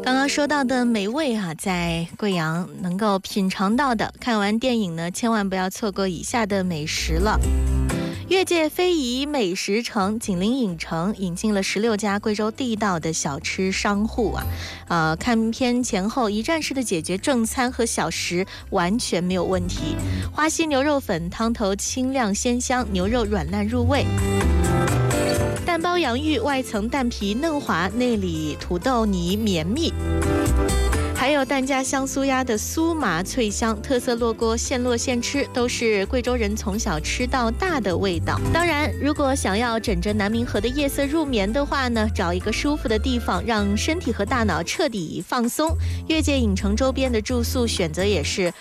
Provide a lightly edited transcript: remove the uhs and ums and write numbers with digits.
刚刚说到的美味在贵阳能够品尝到的，看完电影呢，千万不要错过以下的美食了。越界非遗美食城锦麟影城引进了16家贵州地道的小吃商户看片前后一站式的解决正餐和小食完全没有问题。花溪牛肉粉汤头清亮鲜香，牛肉软烂入味。蛋包洋芋外层蛋皮嫩滑，内里土豆泥绵密。还有蛋家香酥鸭的酥麻脆香，特色烙锅现烙现吃，都是贵州人从小吃到大的味道。当然，如果想要枕着南明河的夜色入眠的话呢，找一个舒服的地方，让身体和大脑彻底放松。越界影城周边的住宿选择也是